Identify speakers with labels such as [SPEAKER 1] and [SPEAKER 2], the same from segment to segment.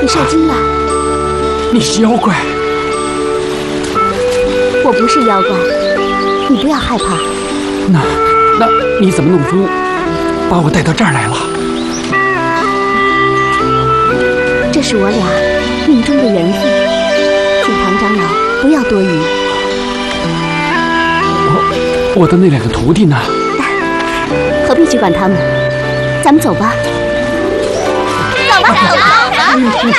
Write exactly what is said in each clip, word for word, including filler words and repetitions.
[SPEAKER 1] 你受惊了。
[SPEAKER 2] 你是妖怪？
[SPEAKER 1] 我不是妖怪，你不要害怕。
[SPEAKER 2] 那那你怎么弄出把我带到这儿来了？
[SPEAKER 1] 这是我俩命中的缘分，请唐长老不要多疑。
[SPEAKER 2] 我我的那两个徒弟呢？
[SPEAKER 1] 何必去管他们？咱们走吧。走吧，走吧，走吧，走吧，走吧，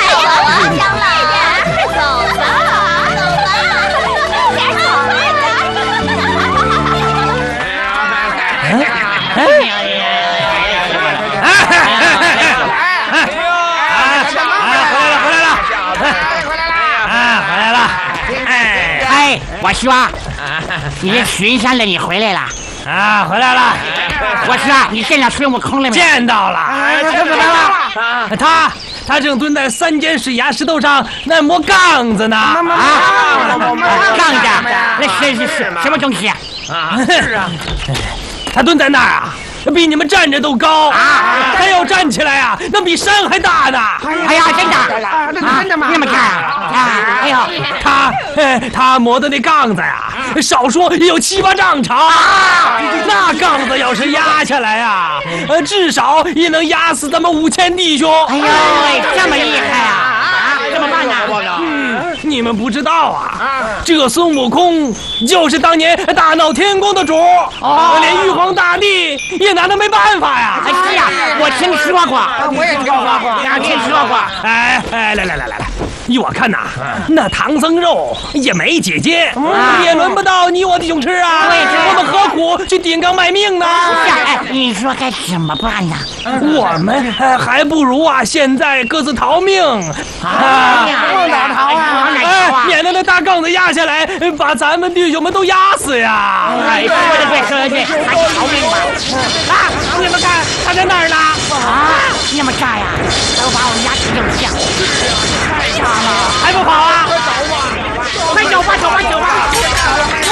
[SPEAKER 3] 我说，你这巡山的你回来了
[SPEAKER 4] 啊？回来了。
[SPEAKER 3] 我说，你见到孙悟空了没？
[SPEAKER 4] 见到了。他怎么了？他他正蹲在三间水崖石头上那磨杠子呢。啊，
[SPEAKER 3] 杠子？那是是是什么东西？
[SPEAKER 4] 啊，是啊。他蹲在那儿啊，比你们站着都高啊！他要站起来啊，那比山还大呢！
[SPEAKER 3] 哎呀，真的啊，真的吗？那么大啊！哎呦，
[SPEAKER 4] 他他磨的那杠子呀，少说也有七八丈长。那杠子要是压下来啊，呃，至少也能压死咱们五千弟兄。
[SPEAKER 3] 哎呦，这么厉害啊！啊，怎么办呢？
[SPEAKER 4] 嗯，你们不知道啊，这孙悟空就是当年大闹天宫的主，哦，连玉皇大帝也拿他没办法呀。
[SPEAKER 3] 哎，是呀，我听说过，我也听说过，呀，听说过。
[SPEAKER 4] 哎哎，来来来来来，依我看呐，那唐僧肉也没解决，也轮不到你我弟兄吃啊。我们何苦去顶缸卖命呢？
[SPEAKER 3] 哎，你说该怎么办呢？
[SPEAKER 4] 我们还不如啊，现在各自逃命
[SPEAKER 3] 啊！往哪逃啊？
[SPEAKER 4] 哎，免得那大杠子压下来，把咱们弟兄们都压死呀！
[SPEAKER 3] 哎，说的对，说的对，还是逃命吧。
[SPEAKER 4] 啊，你们看，他在那儿呢！
[SPEAKER 3] 啊，那么大呀，都把我们压死这么像，太大了，
[SPEAKER 4] 还不跑啊？
[SPEAKER 3] 快走吧，走吧，走吧！